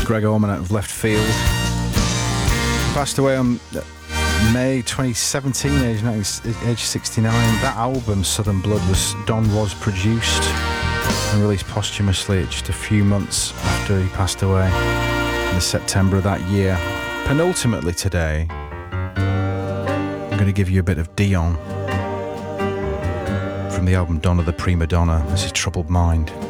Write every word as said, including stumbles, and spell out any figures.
Greg Orman out of left field. Passed away on May twenty seventeen, age, age sixty-nine. That album, Southern Blood, was Don Was produced and released posthumously just a few months after he passed away in the September of that year. Penultimately today, I'm going to give you a bit of Dion from the album Donna the Prima Donna. This is Troubled Mind.